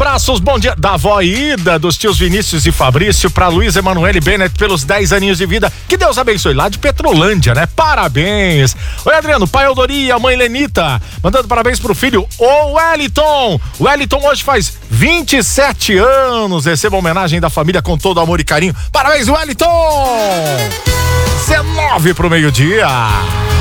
abraços, bom dia da avó Ida, dos tios Vinícius e Fabrício, pra Luiz Emanuele Bennett pelos 10 aninhos de vida. Que Deus abençoe, lá de Petrolândia, né? Parabéns. Oi, Adriano, pai Eudori, a mãe Lenita, mandando parabéns pro filho, o Wellington. O Wellington hoje faz 27 anos. Receba a homenagem da família com todo amor e carinho. Parabéns, Wellington! 19 pro meio-dia.